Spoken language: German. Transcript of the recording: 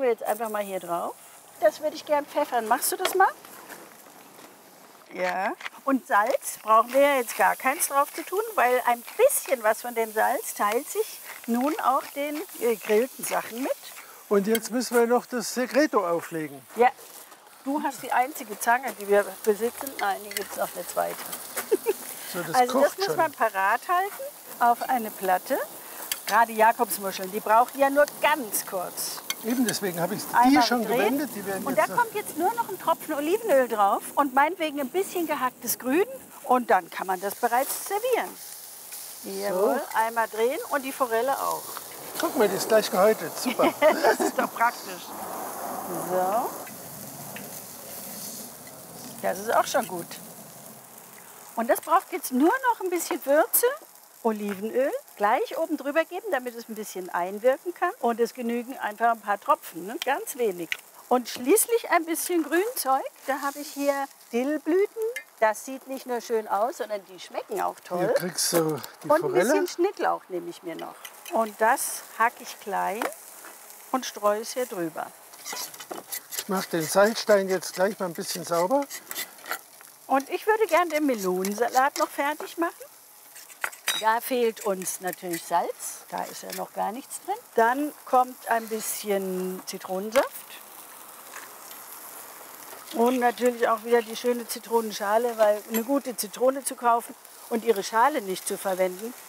wir jetzt einfach mal hier drauf. Das würde ich gern pfeffern. Machst du das mal? Ja. Und Salz brauchen wir ja jetzt gar keins drauf zu tun, weil ein bisschen was von dem Salz teilt sich nun auch den gegrillten Sachen mit. Und jetzt müssen wir noch das Segreto auflegen. Ja. Du hast die einzige Zange, die wir besitzen. Nein, hier gibt es noch eine zweite. So, das Also das kocht muss schon. man parat halten auf eine Platte. Gerade Jakobsmuscheln, die brauchen ja nur ganz kurz. Eben deswegen habe ich die Einmal schon drehen. gewendet. Die werden Und jetzt da kommt jetzt nur noch ein Tropfen Olivenöl drauf und meinetwegen ein bisschen gehacktes Grün. Und dann kann man das bereits servieren. Jawohl, einmal drehen und die Forelle auch. Guck mal, die ist gleich gehäutet. Super. Das ist doch praktisch. So. Das ist auch schon gut. Und das braucht jetzt nur noch ein bisschen Würze. Olivenöl gleich oben drüber geben, damit es ein bisschen einwirken kann. Und es genügen einfach ein paar Tropfen, ne? Ganz wenig. Und schließlich ein bisschen Grünzeug. Da habe ich hier Dillblüten. Das sieht nicht nur schön aus, sondern die schmecken auch toll. Hier kriegst du die Und ein Forelle. bisschen Schnittlauch nehme ich mir noch. Und das hacke ich klein und streue es hier drüber. Ich mache den Salzstein jetzt gleich mal ein bisschen sauber. Und ich würde gerne den Melonensalat noch fertig machen. Da fehlt uns natürlich Salz, da ist ja noch gar nichts drin. Dann kommt ein bisschen Zitronensaft. Und natürlich auch wieder die schöne Zitronenschale, weil eine gute Zitrone zu kaufen und ihre Schale nicht zu verwenden,